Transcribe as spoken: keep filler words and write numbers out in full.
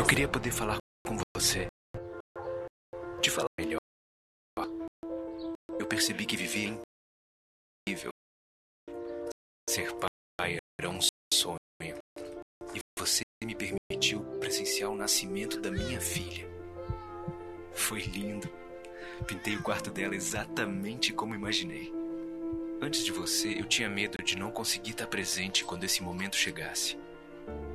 Eu queria poder falar com você, te falar melhor. Eu percebi que vivia incrível. Ser pai era um sonho. E você me permitiu presenciar o nascimento da minha filha. Foi lindo. Pintei o quarto dela exatamente como imaginei. Antes de você, eu tinha medo de não conseguir estar presente quando esse momento chegasse.